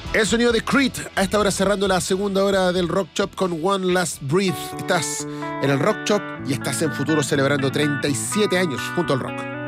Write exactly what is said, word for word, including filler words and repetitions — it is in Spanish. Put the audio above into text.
El sonido de Creed, a esta hora cerrando la segunda hora del Rock Shop con One Last Breath. Estás en el Rock Shop y estás en Futuro celebrando treinta y siete años junto al rock.